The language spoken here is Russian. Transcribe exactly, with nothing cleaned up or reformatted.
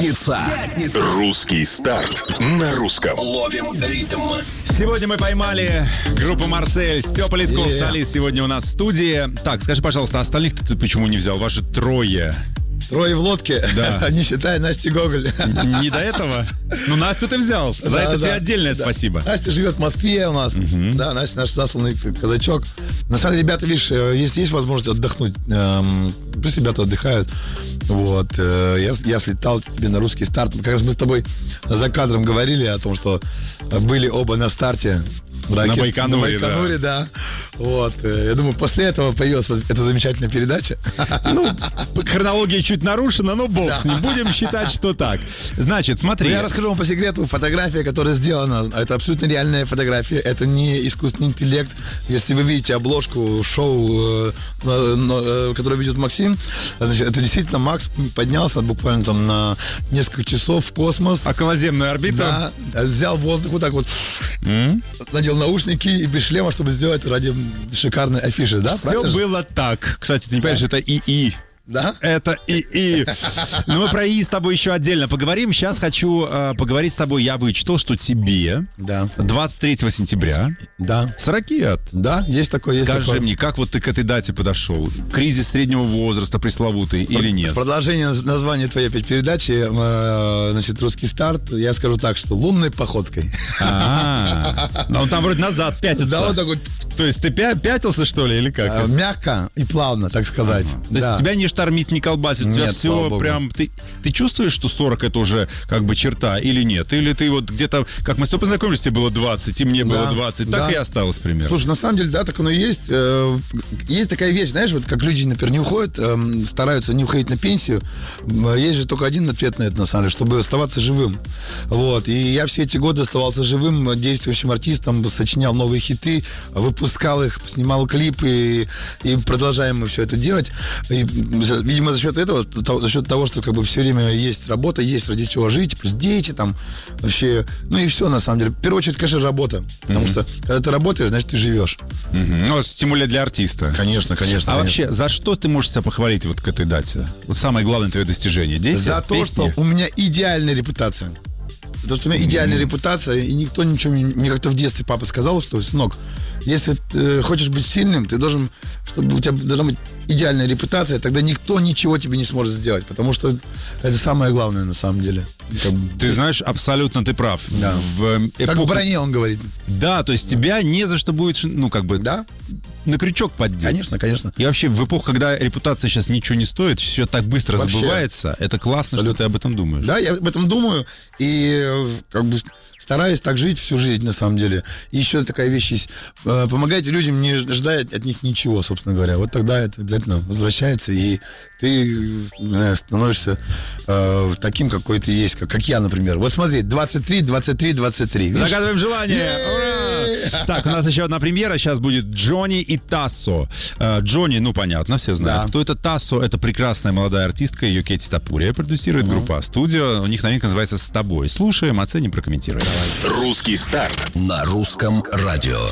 Пятница. Пятница. Русский старт на русском. Ловим ритм. Сегодня мы поймали группу «Марсель». Степа Литков, Yeah. солист, сегодня у нас в студии. Так, скажи, пожалуйста, остальных ты почему не взял? Ваши трое. Трое в лодке, Да. не считая Насти Гоголь. Не до этого? Ну, Настю ты взял. За Да, это да, тебе отдельное да. спасибо. Настя живет в Москве у нас. Да, Настя наш засланный казачок. На самом деле, ребята, видишь, если есть возможность отдохнуть, эм, пусть ребята отдыхают. Вот. э, Я, я слетал тебе на русский старт. Как раз мы с тобой за кадром говорили о том, что были оба на старте. Ракет, На Байконуре, на Байконуре, да. Вот. э, Я думаю, после этого появилась эта замечательная передача. Ну, хронология чуть нарушена, но бог с ним. Будем считать, что так. Значит, смотри. Ну, я расскажу вам по секрету, фотография, которая сделана, это абсолютно реальная фотография, это не искусственный интеллект. Если вы видите обложку шоу, э, на- на- э, которое ведет Максим, значит, это действительно Макс поднялся буквально там на несколько часов в космос. Околоземную орбиту. Да, взял воздух вот так вот, надел наушники и без шлема, чтобы сделать ради шикарной афиши, да? Все правильно же? было так. Кстати, ты не понимаешь, это ИИ. Да? Это ИИ. Но мы про ИИ с тобой еще отдельно поговорим. Сейчас хочу э, поговорить с тобой. Я вычитал, что тебе Да. двадцать третьего сентября Да. сорок лет. Да, есть такое, есть Скажи такое. мне, как вот ты к этой дате подошел? Кризис среднего возраста пресловутый или нет? В продолжение наз- названия твоей опять передачи, э, значит, «Русский старт», я скажу так, что лунной походкой. А, ну он там вроде назад пятится. Да, вот так вот То есть ты пя- пятился, что ли, или как? э, мягко и плавно, так сказать. То есть Да. тебя не штормит, не колбасит, у тебя Нет, все слава богу. прям... Ты, ты чувствуешь, что сорок это уже как бы черта или нет? Или ты вот где-то... Как мы с тобой познакомились, тебе было двадцать, и мне было Да, двадцать. да. Так и осталось примерно. Слушай, на самом деле, да, так оно и есть. Э, Есть такая вещь, знаешь, вот как люди, например, не уходят, эм, стараются не уходить на пенсию. М, Есть же только один ответ на это, на самом деле, чтобы оставаться живым. Вот. И я все эти годы оставался живым, действующим артистом, сочинял новые хиты, выпускал их, снимал клипы, и, и продолжаем мы все это делать. И, за- видимо, за счет этого, то- за счет того, что как бы все время есть работа, есть ради чего жить, плюс дети там, вообще, ну и все, на самом деле. В первую очередь, конечно, работа. Потому что, когда ты работаешь, значит, ты живешь. Мгм. Ну, тем более для артиста. Конечно, конечно. А конечно. вообще, за что ты можешь себя похвалить вот к этой дате? Вот самое главное твое достижение. Дети, За то, песни? что у меня идеальная репутация. Потому что у меня идеальная репутация, и никто ничего не... Мне как-то в детстве папа сказал, что, сынок, если ты хочешь быть сильным, ты должен, чтобы у тебя должна быть идеальная репутация, тогда никто ничего тебе не сможет сделать, потому что это самое главное на самом деле. Как бы, Ты знаешь, абсолютно ты прав. Да. В э, как в эпоху- броне он говорит. Да, то есть тебя не за что будет, ну, как бы, Да? на крючок поддеть. Конечно, конечно. И вообще, в эпоху, когда репутация сейчас ничего не стоит, все так быстро Вообще. забывается, это классно, Абсолютно. что ты об этом думаешь. Да, я об этом думаю и э, как бы стараюсь так жить всю жизнь, на самом деле. И еще такая вещь есть. Э, Помогайте людям, не ждая от них ничего, собственно говоря. Вот тогда это обязательно возвращается, и ты не знаю, становишься э, таким, какой ты есть, как, как я, например. Вот смотри, двадцать три, двадцать три, двадцать три. Видишь? Загадываем желание! Ура! Так, у нас еще одна премьера. Сейчас будет Джонни и Тассо. Э, Джонни, ну понятно, все знают, Да. кто это. Тассо — это прекрасная молодая артистка, ее Кетти Тапурия продюсирует группа «Студио». У них новинка называется «С тобой». Слушаем, оценим, прокомментируем. Русский старт на русском радио.